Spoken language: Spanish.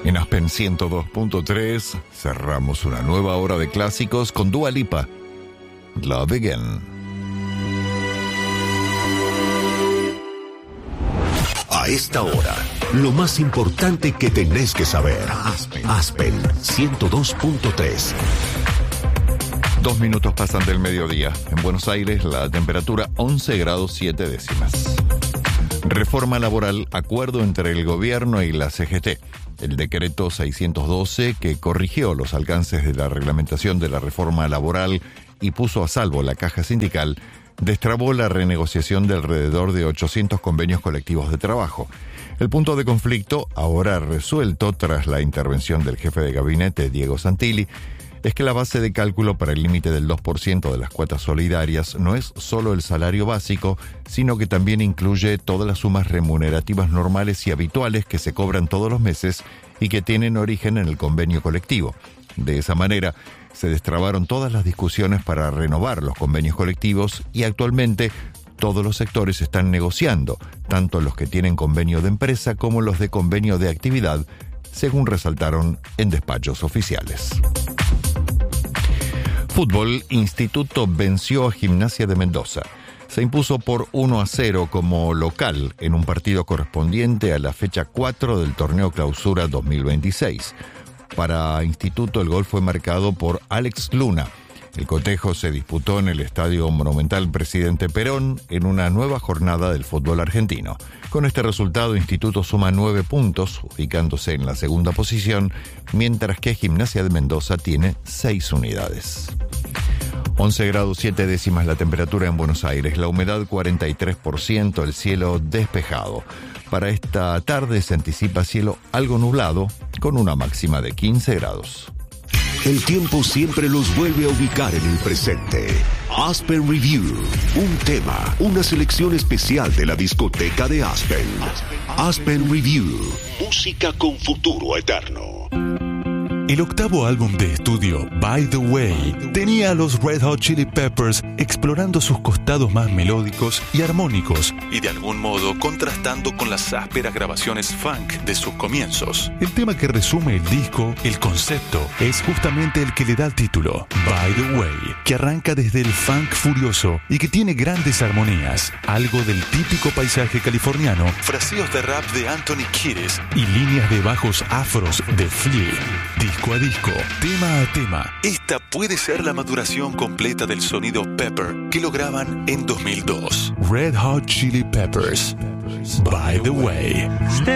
En Aspen 102.3 cerramos una nueva hora de clásicos con Dua Lipa, Love Again. A esta hora, lo más importante que tenés que saber. Aspen 102.3. 2 minutos pasan del mediodía. En Buenos Aires la temperatura 11 grados 7 décimas. Reforma laboral, acuerdo entre el gobierno y la CGT. El decreto 612, que corrigió los alcances de la reglamentación de la reforma laboral y puso a salvo la caja sindical, destrabó la renegociación de alrededor de 800 convenios colectivos de trabajo. El punto de conflicto, ahora resuelto tras la intervención del jefe de gabinete, Diego Santilli, es que la base de cálculo para el límite del 2% de las cuotas solidarias no es solo el salario básico, sino que también incluye todas las sumas remunerativas normales y habituales que se cobran todos los meses y que tienen origen en el convenio colectivo. De esa manera, se destrabaron todas las discusiones para renovar los convenios colectivos y actualmente todos los sectores están negociando, tanto los que tienen convenio de empresa como los de convenio de actividad, según resaltaron en despachos oficiales. Fútbol, Instituto venció a Gimnasia de Mendoza. Se impuso por 1-0 como local en un partido correspondiente a la fecha 4 del torneo Clausura 2026. Para Instituto el gol fue marcado por Alex Luna. El cotejo se disputó en el Estadio Monumental Presidente Perón en una nueva jornada del fútbol argentino. Con este resultado, Instituto suma 9 puntos, ubicándose en la segunda posición, mientras que Gimnasia de Mendoza tiene 6 unidades. 11 grados 7 décimas la temperatura en Buenos Aires, la humedad 43%, el cielo despejado. Para esta tarde se anticipa cielo algo nublado, con una máxima de 15 grados. El tiempo siempre los vuelve a ubicar en el presente. Aspen Review, un tema, una selección especial de la discoteca de Aspen. Aspen Review, música con futuro eterno. El octavo álbum de estudio, By the Way, tenía a los Red Hot Chili Peppers explorando sus costados más melódicos y armónicos, y de algún modo contrastando con las ásperas grabaciones funk de sus comienzos. El tema que resume el disco, el concepto, es justamente el que le da el título, By the Way, que arranca desde el funk furioso y que tiene grandes armonías, algo del típico paisaje californiano, fraseos de rap de Anthony Kiedis y líneas de bajos afros de Flea. Disco a disco, tema a tema, esta puede ser la maduración completa del sonido Pepper que lograban en 2002. Red Hot Chili Peppers, By the Way.